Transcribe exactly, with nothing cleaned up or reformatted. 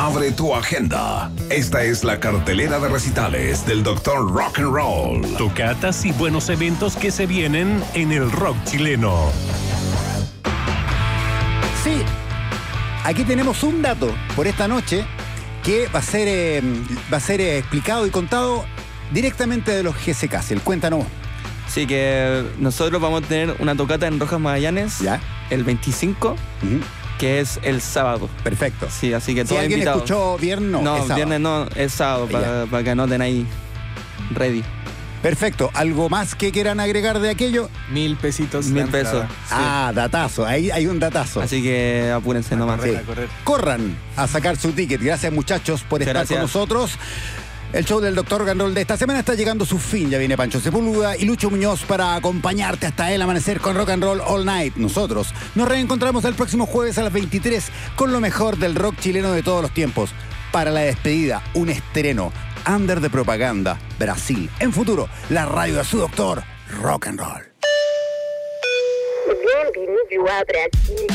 Abre tu agenda. Esta es la cartelera de recitales del doctor Rock and Roll. Tocatas y buenos eventos que se vienen en el rock chileno. Sí, aquí tenemos un dato por esta noche que va a ser, eh, va a ser eh, explicado y contado directamente de los G C K. Cuéntanos. Sí, que nosotros vamos a tener una tocata en Rojas Magallanes ¿Ya? el veinticinco, Uh-huh. que es el sábado. Perfecto. Sí, así que Si todos alguien invitados. escuchó viernes, no, No, es sábado. viernes no, es sábado, para, para que anoten ahí ready. Perfecto. ¿Algo más que quieran agregar de aquello? Mil pesitos. Mil la pesos. entrada. Sí. Ah, datazo. Ahí hay un datazo. Así que apúrense nomás. correr, Sí. a correr. Corran a sacar su ticket. Gracias, muchachos, por Muchas estar gracias. con nosotros. El show del doctor Roll de esta semana está llegando a su fin. Ya viene Pancho Sepúlveda y Lucho Muñoz para acompañarte hasta el amanecer con Rock and Roll All Night. Nosotros nos reencontramos el próximo jueves a las veintitrés con lo mejor del rock chileno de todos los tiempos. Para la despedida, un estreno. Under de Propaganda, Brasil. En futuro, la radio de su doctor Rock and Roll. Bienvenido a Brasil.